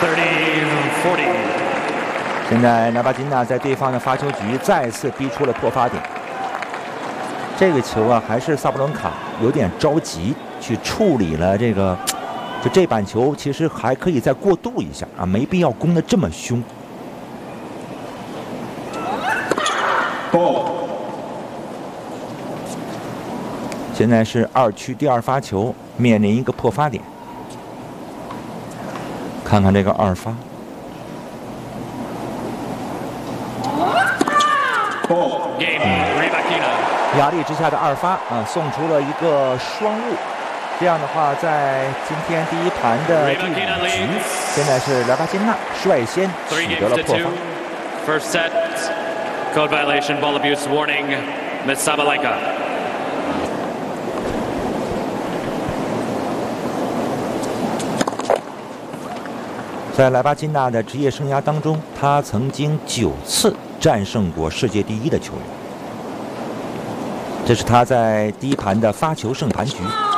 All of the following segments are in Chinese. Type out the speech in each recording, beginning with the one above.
30-40。 现在莱巴金纳在对方的发球局再次逼出了破发点。这个球啊，还是萨布伦卡有点着急去处理了这个，就这板球其实还可以再过渡一下啊，没必要攻得这么凶。现在是2区第2发球，面临一个破发点。看看这个2发。压力之下的2发啊，送出了一个双误。这样的话，在今天第一盘的第5局，现在是莱巴金纳率先取得了破发。 First set, code violation, ball abuse warning, Miss Sabalenka. 在莱巴金纳的职业生涯当中，他曾经9次战胜过世界第1的球员。这是他在第一盘的发球胜盘局。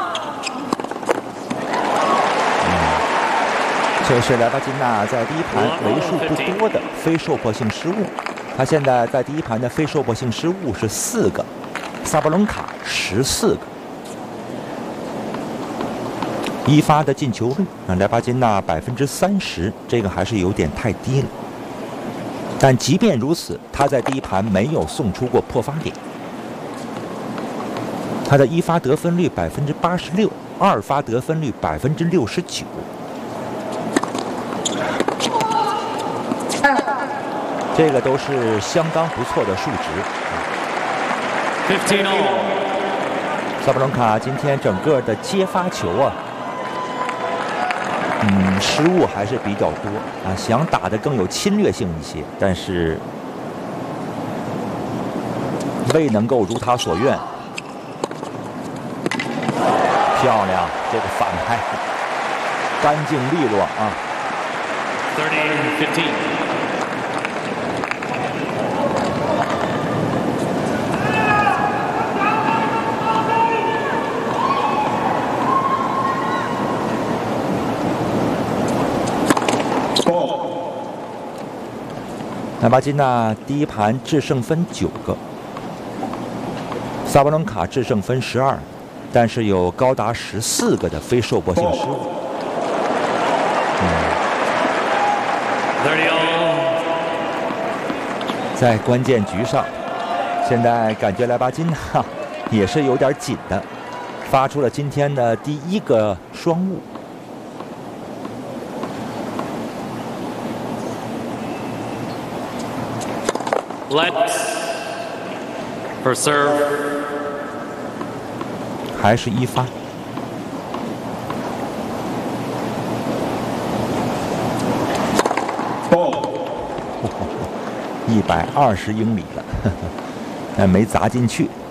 这是莱巴金纳在第一盘为数不多的非受迫性失误。他现在在第一盘的非受迫性失误是4个，萨布伦卡14个。一发的进球率，莱巴金纳30%，这个还是有点太低了。但即便如此，他在第一盘没有送出过破发点。他的1发得分率86%，2发得分率69%。这个都是相当不错的数值。 15-all。 萨布伦卡今天整个的接发球啊，失误还是比较多啊，想打得更有侵略性一些，但是未能够如他所愿。漂亮，这个反拍，干净利落啊。 30-15。 莱巴金纳第一盘制胜分9个，萨布伦卡制胜分12，但是有高达14个的非受迫性失误。在关键局上，现在感觉莱巴金纳也是有点紧的，发出了今天的第1个双误。 Let's for serve. 还是1发。120英里了，但没砸进去。